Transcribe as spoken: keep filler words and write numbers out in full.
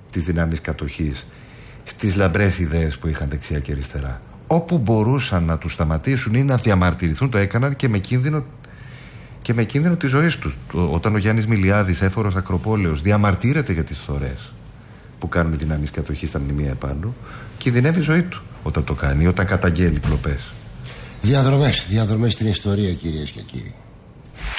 τις δυνάμεις κατοχής στις λαμπρές ιδέες που είχαν δεξιά και αριστερά. Όπου μπορούσαν να τους σταματήσουν ή να διαμαρτυρηθούν, το έκαναν και με κίνδυνο, και με κίνδυνο της ζωής τους. Όταν ο Γιάννης Μιλιάδης, έφορος Ακροπόλεως, διαμαρτύρεται για τις φθορές που κάνουν οι δυνάμεις κατοχής στα μνημεία επάνω, κινδυνεύει η ζωή του όταν το κάνει, όταν καταγγέλει κλοπές. Διαδρομές, διαδρομές στην ιστορία, κυρίες και κύριοι.